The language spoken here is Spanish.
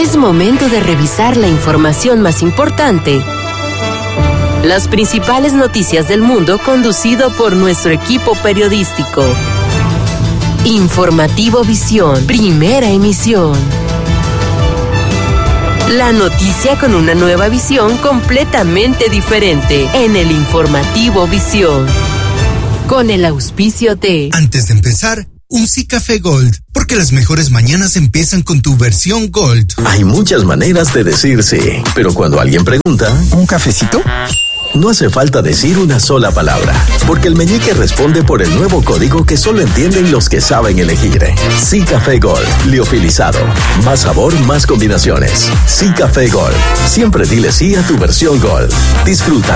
Es momento de revisar la información más importante. Las principales noticias del mundo conducido por nuestro equipo periodístico. Informativo Visión, primera emisión. La noticia con una nueva visión completamente diferente en el Informativo Visión. Con el auspicio de... Antes de empezar, un Sí Café Gold, porque las mejores mañanas empiezan con tu versión Gold. Hay muchas maneras de decir sí, pero cuando alguien pregunta... ¿Un cafecito? No hace falta decir una sola palabra, porque el meñique responde por el nuevo código que solo entienden los que saben elegir. Sí Café Gold, liofilizado. Más sabor, más combinaciones. Sí Café Gold. Siempre dile sí a tu versión Gold. Disfruta